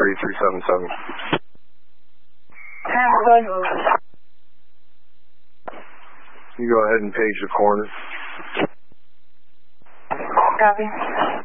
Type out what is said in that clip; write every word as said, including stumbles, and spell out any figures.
three three seven seven. You go ahead and page the corner. Copy.